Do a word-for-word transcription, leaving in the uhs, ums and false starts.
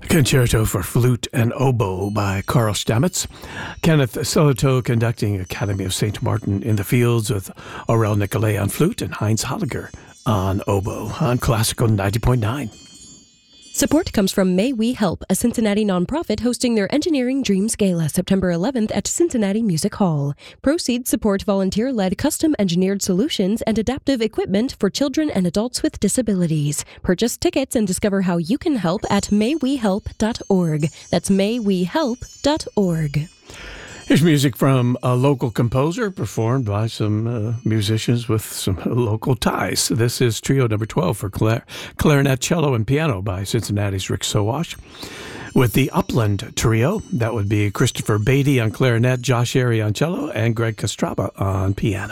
Concerto for Flute and Oboe by Carl Stamitz. Kenneth Solotow conducting Academy of Saint Martin in the Fields with Aurel Nicolay on flute and Heinz Holliger on oboe on Classical ninety point nine. Support comes from May We Help, a Cincinnati nonprofit hosting their Engineering Dreams Gala September eleventh at Cincinnati Music Hall. Proceeds support volunteer-led custom-engineered solutions and adaptive equipment for children and adults with disabilities. Purchase tickets and discover how you can help at may we help dot org. That's may we help dot org. Here's music from a local composer performed by some uh, musicians with some local ties. This is trio number twelve for clar- clarinet, cello, and piano by Cincinnati's Rick Sowash. With the Upland Trio, that would be Christopher Beatty on clarinet, Josh Airy on cello, and Greg Castraba on piano.